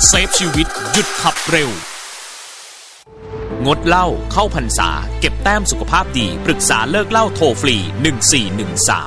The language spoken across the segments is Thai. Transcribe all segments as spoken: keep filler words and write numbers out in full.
เซฟชีวิตหยุดขับเร็วงดเหล้าเข้าพรรษาเก็บแต้มสุขภาพดีปรึกษาเลิกเหล้าโทรฟรีหนึ่งสี่หนึ่งสาม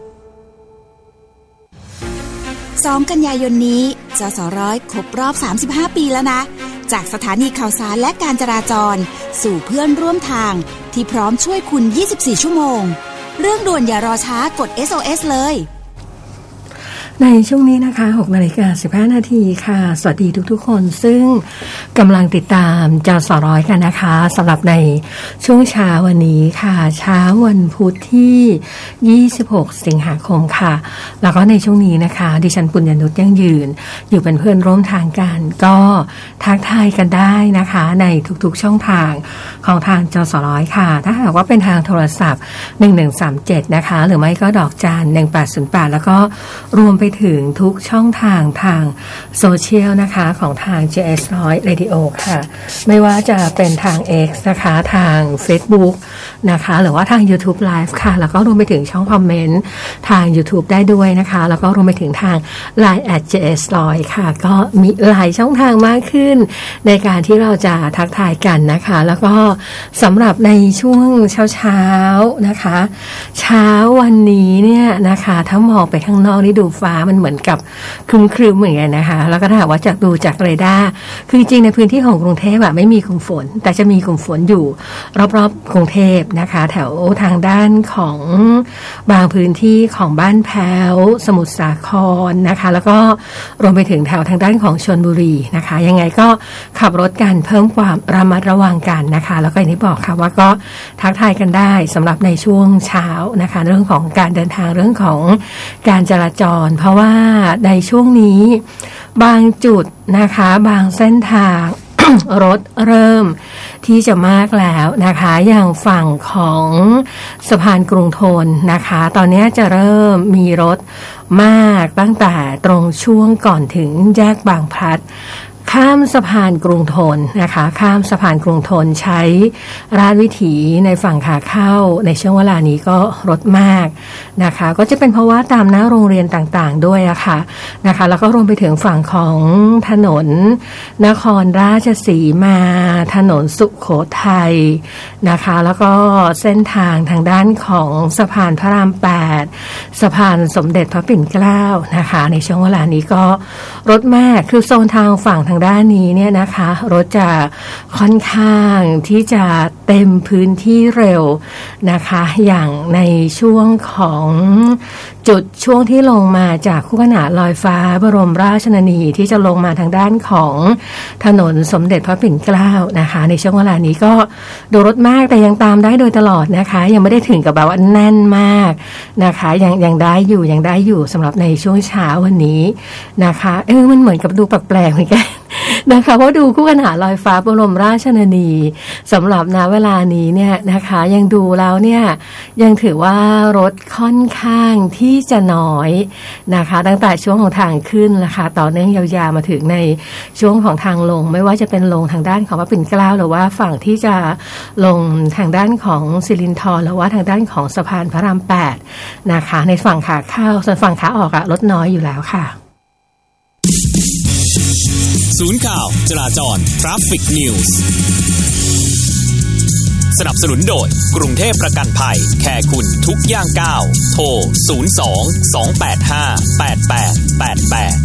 สองกันยายนนี้จสร้อยครบรอบสามสิบห้าปีแล้วนะจากสถานีข่าวสารและการจราจรสู่เพื่อนร่วมทางที่พร้อมช่วยคุณยี่สิบสี่ชั่วโมงเรื่องด่วนอย่ารอช้ากด เอส โอ เอส เลยในช่วงนี้นะคะหกนาฬิกาสิบห้านาทีค่ะสวัสดีทุกๆคนซึ่งกำลังติดตามจสร้อยกันนะคะสำหรับในช่วงเช้าวันนี้ค่ะเช้าวันพุธที่ยี่สิบหกสิงหาคมค่ะแล้วก็ในช่วงนี้นะคะดิฉันปุญญนุชยังยืนอยู่เป็นเพื่อนร่วมทางกันก็ทักทายกันได้นะคะในทุกๆช่องทางของทางจสร้อยค่ะถ้าหากว่าเป็นทางโทรศัพท์หนึ่งหนึ่งสามเจ็ดนะคะหรือไม่ก็ดอกจันหนึ่งแปดศูนย์แปดแล้วก็รวมไปถึงทุกช่องทางทางโซเชียลนะคะของทาง เจ เอส หนึ่งร้อย Radio ค่ะไม่ว่าจะเป็นทาง X นะคะทาง Facebook นะคะหรือว่าทาง YouTube Live ค่ะแล้วก็รวมไปถึงช่องคอมเมนต์ทาง YouTube ได้ด้วยนะคะแล้วก็รวมไปถึงทาง ไลน์ แอท เจ เอส หนึ่งร้อย ค่ะก็มีหลายช่องทางมากขึ้นในการที่เราจะทักทายกันนะคะแล้วก็สำหรับในช่วงเช้าๆนะคะเช้าวันนี้เนี่ยนะคะถ้ามองไปข้างนอกนี่ดูฟ้ามันเหมือนกับครึมๆเหมือนกันนะคะแล้วก็ถ้าหากว่าจากดูจากเรดาร์คือจริงๆในพื้นที่ของกรุงเทพอะไม่มีกลุ่มฝนแต่จะมีกลุ่มฝนอยู่รอบๆกรุงเทพนะคะแถวทางด้านของบางพื้นที่ของบ้านแพ้วสมุทรสาครนะคะแล้วก็รวมไปถึงแถวทางด้านของชลบุรีนะคะยังไงก็ขับรถกันเพิ่มความระมัดระวังกันนะคะแล้วก็อย่างที่บอกค่ะว่าก็ทักทายกันได้สำหรับในช่วงเช้านะคะเรื่องของการเดินทางเรื่องของการจราจรเพราะว่าในช่วงนี้บางจุดนะคะบางเส้นทาง รถเริ่มที่จะมากแล้วนะคะอย่างฝั่งของสะพานกรุงธนนะคะตอนนี้จะเริ่มมีรถมากตั้งแต่ตรงช่วงก่อนถึงแยกบางพลัดข้ามสะพานกรุงธนนะคะข้ามสะพานกรุงธนใช้ราชวิถีในฝั่งขาเข้าในช่วงเวลานี้ก็รถมากนะคะก็จะเป็นเพราะว่าตามหน้าโรงเรียนต่างๆด้วยอะค่ะนะคะแล้วก็รวมไปถึงฝั่งของถนนนครราชสีมาถนนสุโขทัยนะคะแล้วก็เส้นทางทางด้านของสะพานพระรามแปดสะพานสมเด็จพระปิ่นเกล้านะคะในช่วงเวลานี้ก็รถมากคือโซนทางฝั่งทางด้านนี้เนี่ยนะคะรถจะค่อนข้างที่จะเต็มพื้นที่เร็วนะคะอย่างในช่วงของจุดช่วงที่ลงมาจากคู่ขนานลอยฟ้าบรมราชชนนีที่จะลงมาทางด้านของถนนสมเด็จพระปิ่นเกล้านะคะในช่วงเวลานี้ก็ดูรถมากแต่ยังตามได้โดยตลอดนะคะยังไม่ได้ถึงกับแบบว่าแน่นมากนะคะยังยังได้อยู่ยังได้อยู่สำหรับในช่วงเช้าวันนี้นะคะเออมันเหมือนกับดูแปลกๆเหมือนกันนะคะเพราะดูคู่ขนานลอยฟ้าบรมราชชนนีสำหรับณเวลานี้เนี่ยนะคะยังดูแล้วเนี่ยยังถือว่ารถค่อนข้างที่จะน้อยนะคะตั้งแต่ช่วงของทางขึ้นนะคะต่อเนื่องยาวๆมาถึงในช่วงของทางลงไม่ว่าจะเป็นลงทางด้านของพระปิ่นเกล้าหรือว่าฝั่งที่จะลงทางด้านของสิรินธรหรือว่าทางด้านของสะพานพระรามแปดนะคะในฝั่งขาเข้าส่วนฝั่งขาออกอะรถน้อยอยู่แล้วค่ะศูนย์ข่าวจราจร Traffic News สนับสนุนโดยกรุงเทพประกันภัยแคร์คุณทุกย่างก้าวโทรศูนย์ สอง สอง แปด ห้า แปด แปด แปด แปด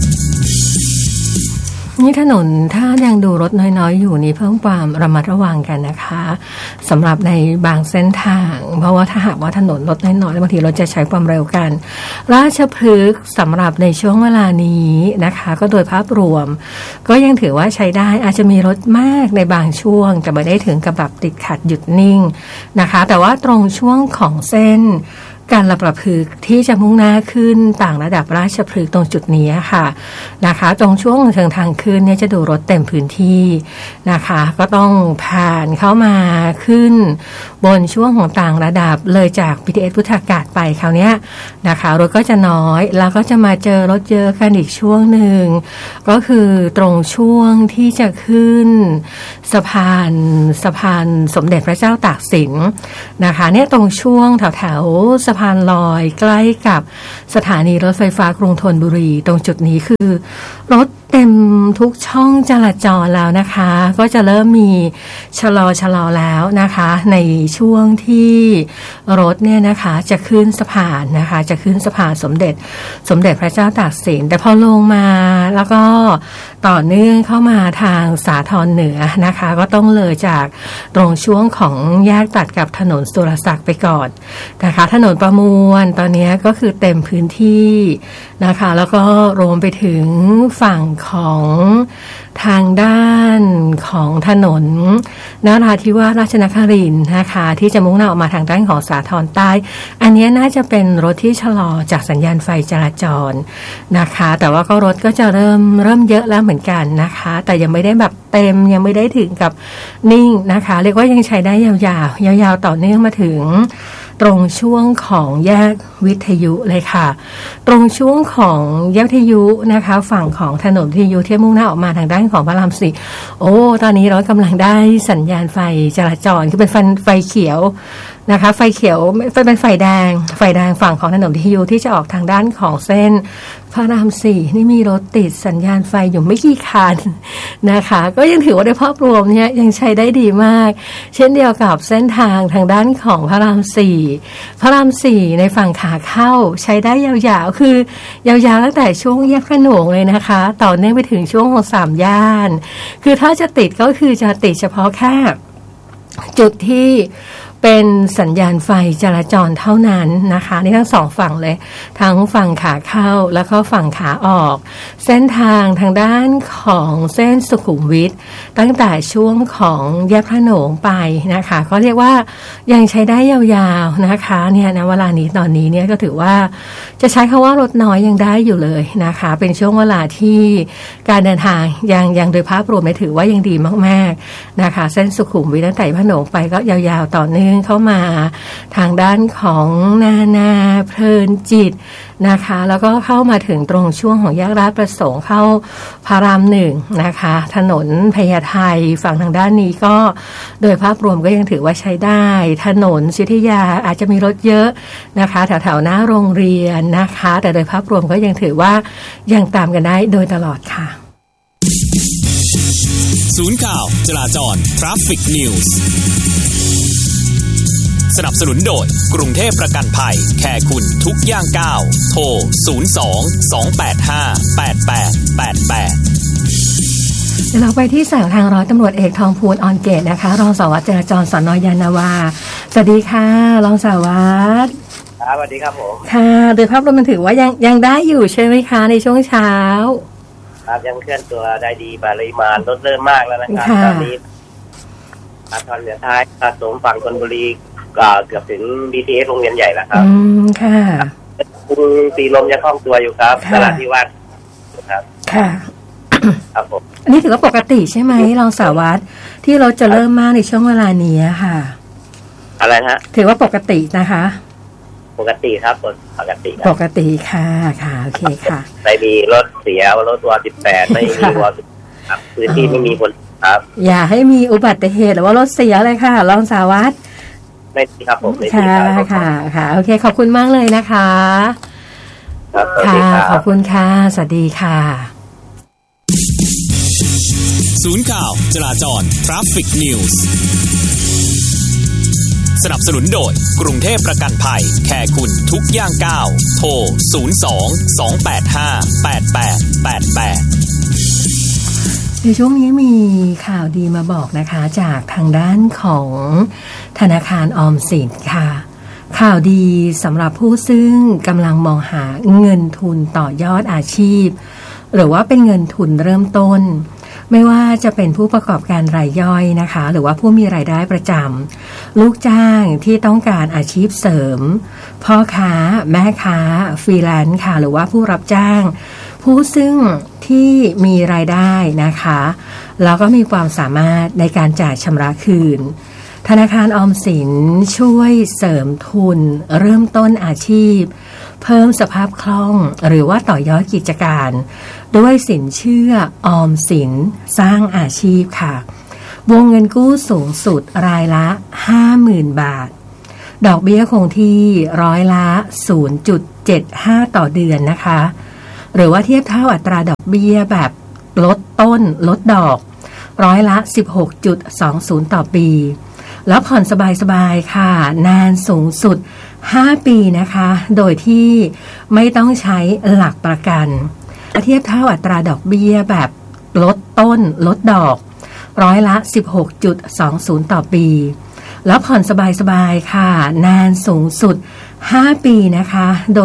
นี่ถนนถ้ายังดูรถน้อยๆอยู่นี่เพิ่มความระมัดระวังกันนะคะสำหรับในบางเส้นทางเพราะว่าถ้าหากว่าถนนรถน้อยๆบางทีรถจะใช้ความเร็วกันราชพฤกษ์สำหรับในช่วงเวลานี้นะคะก็โดยภาพรวมก็ยังถือว่าใช้ได้อาจจะมีรถมากในบางช่วงแต่ไม่ได้ถึงกับแบบติดขัดหยุดนิ่งนะคะแต่ว่าตรงช่วงของเส้นการระประพฤกษ์ที่จะมุ่งหน้าขึ้นต่างระดับราชพฤกษ์ตรงจุดนี้ค่ะนะคะตรงช่วงเชิงทางขึ้นเนี่ยจะดูรถเต็มพื้นที่นะคะก็ต้องผ่านเข้ามาขึ้นบนช่วงของต่างระดับเลยจาก บี ที เอส พุทธากาศไปคราวนี้นะคะรถก็จะน้อยแล้วก็จะมาเจอรถเยอะกันอีกช่วงหนึ่งก็คือตรงช่วงที่จะขึ้นสะพานสะพานสมเด็จพระเจ้าตากสินนะคะเนี่ยตรงช่วงแถวแถวสะพานลอยใกล้กับสถานีรถไฟฟ้ากรุงธนบุรีตรงจุดนี้คือรถเต็มทุกช่องจราจรแล้วนะคะก็จะเริ่มมีชะลอชะลอแล้วนะคะในช่วงที่รถเนี่ยนะคะจะขึ้นสะพานนะคะจะขึ้นสะพานสมเด็จสมเด็จพระเจ้าตากสินแต่พอลงมาแล้วก็ต่อเนื่องเข้ามาทางสาทรเหนือนะคะก็ต้องเลยจากตรงช่วงของแยกตัดกับถนนสุรศักดิ์ไปก่อนนะคะถนนประมวลตอนนี้ก็คือเต็มพื้นที่นะคะแล้วก็รวมไปถึงฝั่งของทางด้านของถนนนราธิวาสราชนครินทร์นะคะที่จะมุ่งหน้าออกมาทางด้านของสาทรใต้อันนี้น่าจะเป็นรถที่ชะลอจากสัญญาณไฟจราจรนะคะแต่ว่าก็รถก็จะเริ่มเริ่มเยอะแล้วเหมือนกันนะคะแต่ยังไม่ได้แบบเต็มยังไม่ได้ถึงกับนิ่งนะคะเรียกว่ายังใช้ได้ยาวๆยาวๆต่อเนื่องมาถึงตรงช่วงของแยกวิทยุเลยค่ะตรงช่วงของแยกวิทยุนะคะฝั่งของถนนวิทยุที่มุ่งหน้าออกมาทางด้านของพระรามสี่โอ้ตอนนี้เรากำลังได้สัญญาณไฟจราจรคือเป็นไฟเขียวนะคะไฟเขียวเป็นไฟแดงไฟแดงฝั่งของถนนวิทยุที่จะออกทางด้านของเส้นพระรามสี่นี่มีรถติดสัญญาณไฟอยู่ไม่กี่คันนะคะก็ยังถือว่าในภาพรวมเนี่ยยังใช้ได้ดีมากเช่นเดียวกับเส้นทางทางด้านของพระรามสี่พระรามสี่ในฝั่งขาเข้าใช้ได้ยาวๆคือยาวๆตั้งแต่ช่วงแยกพระโขนงเลยนะคะต่อเนื่องไปถึงช่วงของสามย่านคือถ้าจะติดก็คือจะติดเฉพาะแค่จุดที่เป็นสัญญาณไฟจราจรเท่านั้นนะคะนี่ทั้งสองฝั่งเลยทั้งฝั่งขาเข้าแล้วก็ฝั่งขาออกเส้นทางทางด้านของเส้นสุขุมวิทตั้งแต่ช่วงของแยกพระโขนงไปนะคะก็เรียกว่ายังใช้ได้ยาวๆนะคะเนี่ยนะเวลานี้ตอนนี้เนี่ยก็ถือว่าจะใช้คำว่ารถน้อยยังได้อยู่เลยนะคะเป็นช่วงเวลาที่การเดินทางยังยังโดยภาพรวมไม่ถือว่ายังดีมากๆนะคะเส้นสุขุมวิทตั้งแต่พระโขนงไปก็ยาวๆต่อเนื่องเข้ามาทางด้านของนานาเพลินจิตนะคะแล้วก็เข้ามาถึงตรงช่วงของแยกราชประสงค์เข้าพารามหนึ่งนะคะถนนพญาไทฝั่งทางด้านนี้ก็โดยภาพรวมก็ยังถือว่าใช้ได้ถนนศิริยาอาจจะมีรถเยอะนะคะแถวๆหน้าโรงเรียนนะคะแต่โดยภาพรวมก็ยังถือว่ายังตามกันได้โดยตลอดค่ะศูนย์ข่าวจราจร Traffic News สนับสนุนโดยกรุงเทพประกันภัยแคร์คุณทุกย่างก้าวโทรศูนย์ สอง สอง แปด ห้า แปด แปด แปด แปดเราไปที่สายทางร้อยตำรวจเอกทองพูนออนเกตนะคะรองสารวัตรจราจรสน.ยานนาวาสวัสดีค่ะรองสารวัตรครับสวัสดีครับผมค่ะโดยภาพรวมมันถือว่ายังยังได้อยู่ใช่ไหมคะในช่วงเช้าครับยังเคลื่อนตัวได้ดีปริมาณรถเริ่มมากแล้วนะครับตอนนี้สาทรเหนือท้ายสะสมฝั่งธนบุรีเกือบถึง บี ที เอส โรงเรียนใหญ่แล้วครับอืมค่ะคุณสีลมยังคล่องตัวอยู่ครับตลาดที่วัดครับค่ะครับผมอันนี้ถือว่าปกติใช่ไหมรองสารวัตรที่เราจะเริ่มมากในช่วงเวลานี้ค่ะอะไรฮะถือว่าปกตินะคะปกติครับปกติปกติค่ะค่ะโอเคค่ะไม่มีรถเสียรถตัวสิบแปดไม่มีวัวครับพื้นที่ไม่มีคนครับอย่าให้มีอุบัติเหตุหรือว่ารถเสียเลยค่ะรองสารวัตรไม่ดีครับผมไม่ดีค่ะค่ะค่ะโอเคขอบคุณมากเลยนะคะครับค่ะขอบคุณค่ะสวัสดีค่ะศูนย์ข่าวจราจร Traffic News สนับสนุนโดยกรุงเทพประกันภัยแคร์คุณทุกย่างก้าวโทรศูนย์ สอง สอง แปด ห้า แปด แปด แปด แปดในช่วงนี้มีข่าวดีมาบอกนะคะจากทางด้านของธนาคารออมสินค่ะข่าวดีสำหรับผู้ซึ่งกำลังมองหาเงินทุนต่อยอดอาชีพหรือว่าเป็นเงินทุนเริ่มต้นไม่ว่าจะเป็นผู้ประกอบการรายย่อยนะคะหรือว่าผู้มีรายได้ประจำลูกจ้างที่ต้องการอาชีพเสริมพ่อค้าแม่ค้าฟรีแลนซ์ค่ะหรือว่าผู้รับจ้างผู้ซึ่งที่มีรายได้นะคะแล้วก็มีความสามารถในการจ่ายชำระคืนธนาคารออมสินช่วยเสริมทุนเริ่มต้นอาชีพเพิ่มสภาพคล่องหรือว่าต่อยอดกิจการด้วยสินเชื่อออมสินสร้างอาชีพค่ะวงเงินกู้สูงสุดรายละ ห้าหมื่น บาทดอกเบี้ยคงที่ร้อยละ ศูนย์จุดเจ็ดห้า ต่อเดือนนะคะหรือว่าเทียบเท่าอัตราดอกเบี้ยแบบลดต้นลดดอกร้อยละ สิบหกจุดสองศูนย์ ต่อปีแล้วผ่อนสบายๆค่ะนานสูงสุดห้าปีนะคะโดยที่ไม่ต้องใช้หลักประกันเทียบเท่าอัตราดอกเบี้ยแบบลดต้นลดดอกร้อยละ สิบหกจุดสองศูนย์ ต่อปีแล้วผ่อนสบายๆค่ะนานสูงสุดห้าปีนะคะโดย